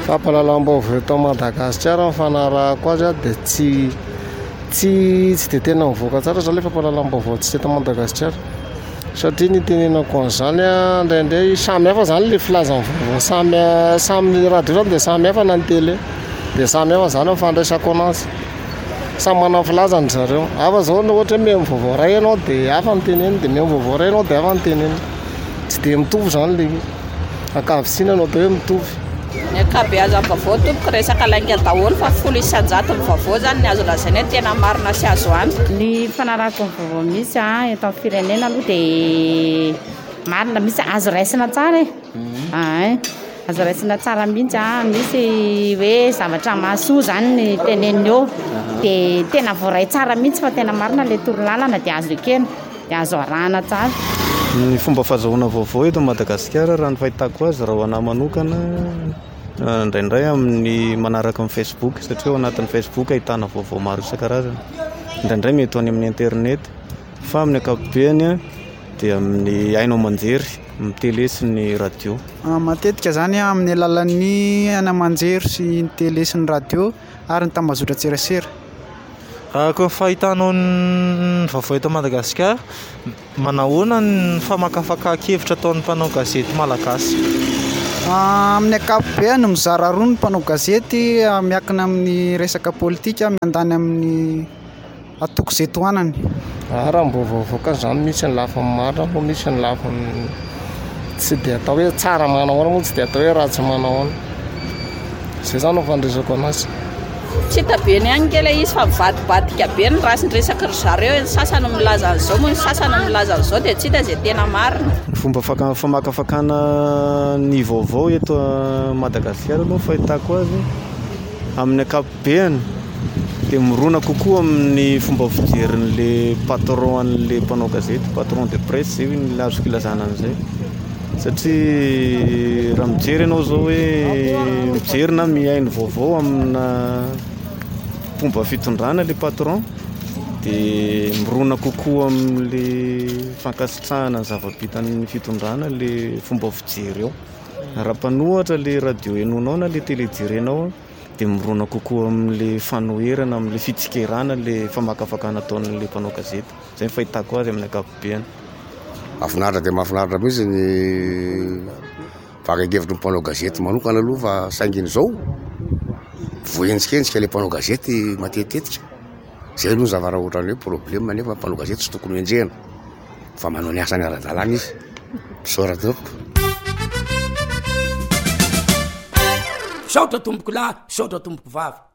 Fampahalalam-baovao eto Madagasikara mifanarahako azy dia tsy dia tena mivoaka tsara zao ilay fampahalalam-baovao tsy eto Madagasikara satria ny tenenako an'izany indraindray samy hafa zany ilay filazan'ny vaovao samy radio zany dia samy hafa na ny télé dia samy hafa zany mifandraisako anazy samy manana filazany zareo hafa zao ohatra hoe mihaino vaovao ray ianao dia hafa ny teneny dia mihaino vaovao ray ianao dia hafa ny teneny tsy dia mitovy zany ilay ankavitsinana atao hoe mitovy. Ny ankabeazan'ny vaovao tompoko resaka lainga daholo fa 100% ny vaovao zany ny azo lazaina hoe tena marina sy azo antoka. Ny fanarahako ny vaovao misy eto amin'ny firenena aloha dia marina misy azo raisina tsara azo raisina tsara mihitsy misy hoe zavatra mahasoa zany ny teneniny eo dia tena voaray tsara mihitsy fa tena marina ilay torolalana dia azo ekena dia azo arahana tsara. Ny fomba fahazahoana vaovao eto Madagasikara raha ny fahitako azy raha ho anahy manokana indraindray amin'ny manaraka amin'ny Facebook satria ao anatin'ny Facebook ahitana vaovao maro isan-karazany indraindray mety any amin'ny internet fa amin'ny ankapobeny dia amin'ny hainao manjery amin'ny télé sy ny radio. Matetika zany amin'ny alalan'ny ana manjery sy ny télé sy ny radio ary ny tambazotra tserasera. Raha fahitanao ny vaovao eto Madagasikara manahoana ny famakafaka-kevitra ataon'ny mpanao gazety malagasy? Amin'ny ankapobeny mizara roa ny mpanao gazety miankina amin'ny resaka politika miandany amin'ny atoko izay tohanany. Raha mbovaovaoka zany misy ny lafiny marina moa misy ny lafiny tsy dia atao hoe tsara manahoana moa tsy dia atao hoe ratsy manahoana izay zany no fandresako anazy. Tsy hita be ny any kely izy fa mivadibadika be ny raha sy ny resaka ry zareo ny sasany milaza an'izao moa ny sasany milaza an'izao dia tsy hita izay tena marina. Ny fomba famakafakana ny vaovao eto Madagasikara aloha fahitako azy amin'ny ankapobeny dia mirona kokoa amin'ny fomba fijerin'ilay patron an'ilay mpanao gazety patron de presse zay ny azoko ilazana an'izay satria raha mijery ianao zao hoe mijery na mihaino vaovao amina fomba fitondrana ilay patron dia mirona kokoa amin'ilay fankasitrahana ny zava-bitan'ny fitondrana ilay fomba fijery eo. Raha mpanohatra ilay radio henonao na ilay télé jerenao dia mirona kokoa amin'ilay fanoherana amin'ilay fitsikerana ilay famakafakana ataon'ilay mpanao gazety izay ny fahitako azy amin'ny ankapobeny. Mahafinaritra dia mahafinaritra mihitsy ny vakan-kevitry ny mpanao gazety manokana aloha fa sainginy izao voenjikensika ilay mpanao gazety matetitetika izay aloha ny zavara ohatrany hoe problème nefa mpanao gazety tsy tokony enjehana fa manao ny asany ara-dalàna izy misaoratra tompoko. Saotra tomboko lahy, saotra tomboko vavy.